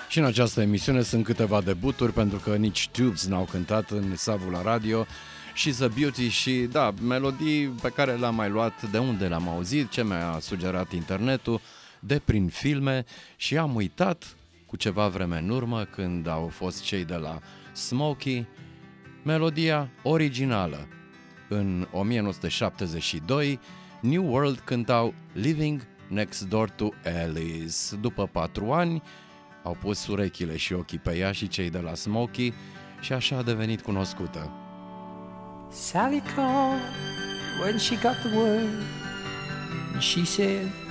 Și în această emisiune sunt câteva debuturi, pentru că nici Tubes n-au cântat în Savul la radio. She's a Beauty și, da, melodii pe care le-am mai luat, de unde le-am auzit, ce mi-a sugerat internetul, de prin filme, și am uitat cu ceva vreme în urmă, când au fost cei de la Smokey, melodia originală. În 1972, New World cântau Living Next Door to Alice. După 4 ani, au pus urechile și ochii pe ea și cei de la Smokey și așa a devenit cunoscută. Sally called when she got the word, and she said,